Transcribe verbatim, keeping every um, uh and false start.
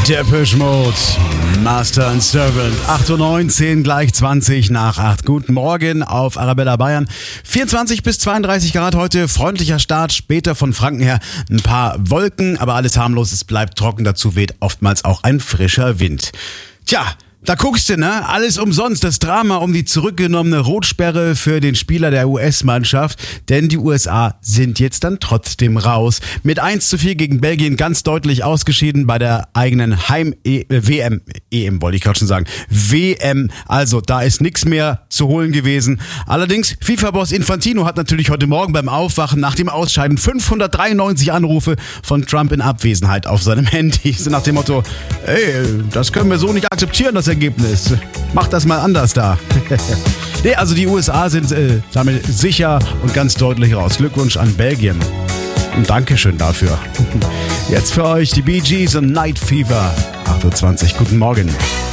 Depeche Mode, Master and Servant, acht Uhr neunzehn, gleich zwanzig nach acht. Guten Morgen auf Arabella Bayern. vierundzwanzig bis zweiunddreißig Grad heute, freundlicher Start, später von Franken her ein paar Wolken, aber alles harmlos, es bleibt trocken, dazu weht oftmals auch ein frischer Wind. Tja, da guckst du, ne? Alles umsonst. Das Drama um die zurückgenommene Rotsperre für den Spieler der U S-Mannschaft. Denn die U S A sind jetzt dann trotzdem raus. Mit eins zu vier gegen Belgien ganz deutlich ausgeschieden bei der eigenen Heim-W M. E M wollte ich gerade schon sagen. W M. Also, da ist nichts mehr zu holen gewesen. Allerdings, FIFA-Boss Infantino hat natürlich heute Morgen beim Aufwachen nach dem Ausscheiden fünfhundertdreiundneunzig Anrufe von Trump in Abwesenheit auf seinem Handy. So nach dem Motto, ey, das können wir so nicht akzeptieren, das Ergebnis. Macht das mal anders da. Nee, also die U S A sind äh, damit sicher und ganz deutlich raus. Glückwunsch an Belgien. Und Dankeschön dafür. Jetzt für euch die Bee Gees und Night Fever. acht Uhr zwanzig. Guten Morgen.